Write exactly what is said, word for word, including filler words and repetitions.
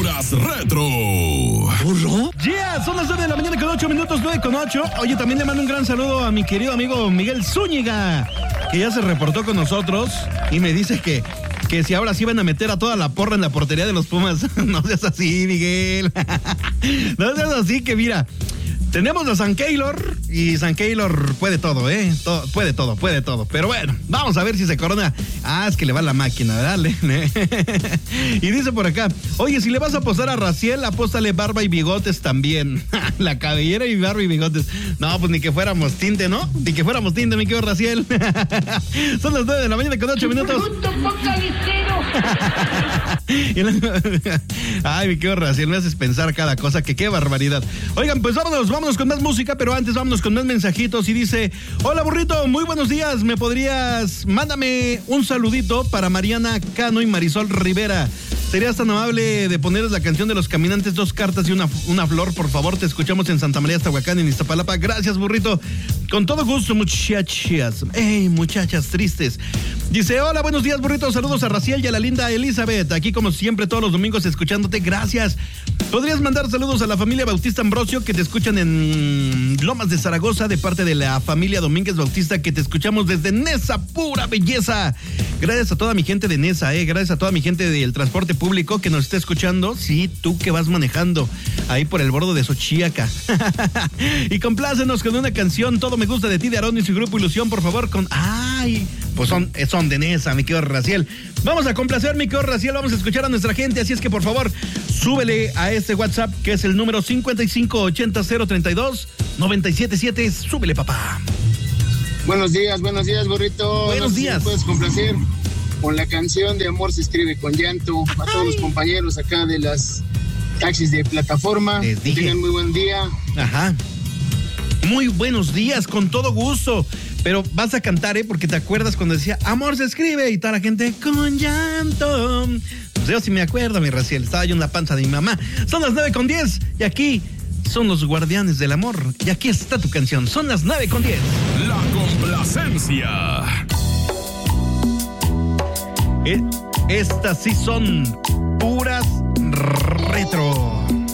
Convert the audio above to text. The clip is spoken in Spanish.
Rolas Retro. ¿Burro? Yeah, son las nueve de la mañana con ocho minutos, nueve con ocho. Oye, también le mando un gran saludo a mi querido amigo Miguel Zúñiga, que ya se reportó con nosotros y me dice que, que si ahora sí van a meter a toda la porra en la portería de los Pumas. No seas así, Miguel. No seas así, que mira, tenemos a San Keylor y San Keylor puede todo, ¿eh? Todo, puede todo, puede todo. Pero bueno, vamos a ver si se corona. Ah, es que le va la máquina, ¿verdad? Y dice por acá, oye, si le vas a apostar a Raciel, apóstale barba y bigotes también. La cabellera y barba y bigotes. No, pues ni que fuéramos tinte, ¿no? Ni que fuéramos tinte, mi querido Raciel. Son las nueve de la mañana con ocho minutos. Ay, mi querido Raciel, me haces pensar cada cosa, que qué barbaridad. Oigan, pues vámonos, vámonos con más música, pero antes vámonos con más mensajitos. Y dice, hola burrito, muy buenos días, ¿me podrías, mándame un saludito para Mariana Cano y Marisol Rivera? ¿Serías tan amable de ponerles la canción de Los Caminantes, dos cartas y una, una flor, por favor? Te escuchamos en Santa María, Tahuacán, en Iztapalapa. Gracias, burrito. Con todo gusto, muchachas. Ey, muchachas tristes. Dice, hola, buenos días, burrito. Saludos a Raciel y a la linda Elizabeth. Aquí, como siempre, todos los domingos escuchándote. Gracias. ¿Podrías mandar saludos a la familia Bautista Ambrosio, que te escuchan en Lomas de Zaragoza, de parte de la familia Domínguez Bautista, que te escuchamos desde Nesa, pura belleza? Gracias a toda mi gente de Nesa, eh. Gracias a toda mi gente del transporte público que nos está escuchando. Sí, tú que vas manejando ahí por el bordo de Xochiaca. Y complácenos con una canción, Todo me gusta de ti, de Aarón y su grupo Ilusión, por favor, con... Ay, pues son, son de Nesa, mi querido Raciel. Vamos a complacer, mi querido Raciel, vamos a escuchar a nuestra gente, así es que por favor, súbele a este WhatsApp, que es el número cincuenta y cinco ochenta cero treinta y dos noventa y siete siete. Súbele, papá. Buenos días, buenos días, burrito. Buenos no sé días. Si puedes complacer con la canción de Amor se escribe con llanto. A todos los compañeros acá de las taxis de plataforma. Les dije. Tengan muy buen día. Ajá. Muy buenos días, con todo gusto. Pero vas a cantar, ¿eh? Porque te acuerdas cuando decía Amor se escribe y toda la gente con llanto. Pues yo sí me acuerdo, mi Raciel. Estaba yo en la panza de mi mamá. Son las nueve con diez y aquí son los guardianes del amor. Y aquí está tu canción. Son las nueve con diez. La complacencia. Estas sí son puras retro.